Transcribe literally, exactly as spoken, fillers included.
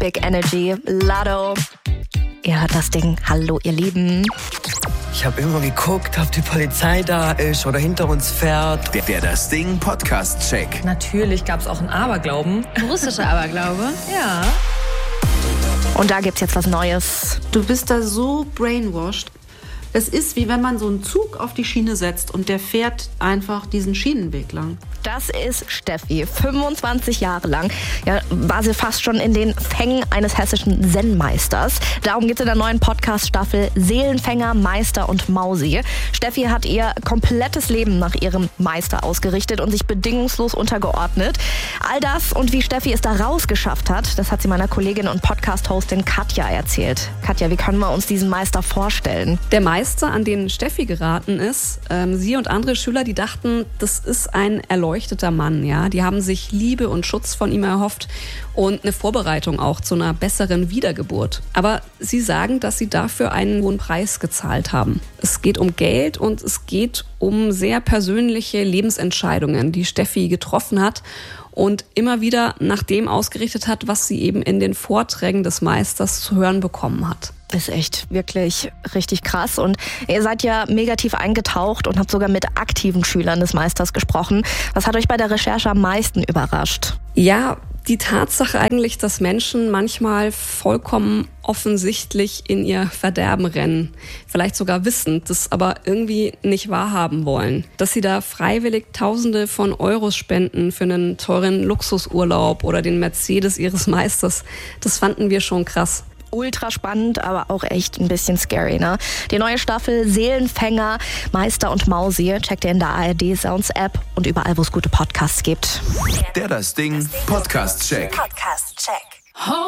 Big Energy, Lado. Ihr hört das Ding. Hallo, ihr Lieben. Ich habe irgendwo geguckt, ob die Polizei da ist oder hinter uns fährt. Der, der Das Ding Podcast-Check. Natürlich gab es auch einen Aberglauben. Russischer Aberglaube? Ja. Und da gibt's jetzt was Neues. Du bist da so brainwashed. Es ist wie wenn man so einen Zug auf die Schiene setzt und der fährt einfach diesen Schienenweg lang. Das ist Steffi. fünfundzwanzig Jahre lang ja, war sie fast schon in den Fängen eines hessischen Zen-Meisters. Darum geht es in der neuen Podcast-Staffel Seelenfänger, Meister und Mausi. Steffi hat ihr komplettes Leben nach ihrem Meister ausgerichtet und sich bedingungslos untergeordnet. All das und wie Steffi es da rausgeschafft hat, das hat sie meiner Kollegin und Podcast-Hostin Katja erzählt. Katja, wie können wir uns diesen Meister vorstellen? Der Meister, an den Steffi geraten ist, ähm, sie und andere Schüler, die dachten, das ist ein erleuchteter Mann, ja. Die haben sich Liebe und Schutz von ihm erhofft und eine Vorbereitung auch zu einer besseren Wiedergeburt. Aber sie sagen, dass sie dafür einen hohen Preis gezahlt haben. Es geht um Geld und es geht um sehr persönliche Lebensentscheidungen, die Steffi getroffen hat und immer wieder nach dem ausgerichtet hat, was sie eben in den Vorträgen des Meisters zu hören bekommen hat. Ist echt wirklich richtig krass. Und ihr seid ja mega tief eingetaucht und habt sogar mit aktiven Schülern des Meisters gesprochen. Was hat euch bei der Recherche am meisten überrascht? Ja, die Tatsache eigentlich, dass Menschen manchmal vollkommen offensichtlich in ihr Verderben rennen. Vielleicht sogar wissend, das aber irgendwie nicht wahrhaben wollen. Dass sie da freiwillig Tausende von Euros spenden für einen teuren Luxusurlaub oder den Mercedes ihres Meisters, das fanden wir schon krass. Ultra spannend, aber auch echt ein bisschen scary, ne? Die neue Staffel Seelenfänger, Meister und Mausi checkt ihr in der A R D Sounds App und überall, wo es gute Podcasts gibt. Der Das Ding Podcast-Check. Podcast-Check.